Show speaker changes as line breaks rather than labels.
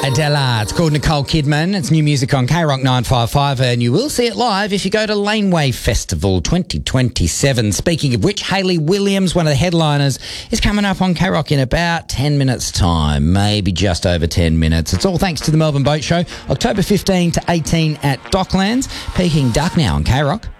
Adela. It's called Nicole Kidman. It's new music on K-Rock 955, and you will see it live if you go to Laneway Festival 2027. Speaking of which, Hayley Williams, one of the headliners, is coming up on K-Rock in about 10 minutes' time, maybe just over 10 minutes. It's all thanks to the Melbourne Boat Show, October 15 to 18 at Docklands. Peking Duck now on K-Rock.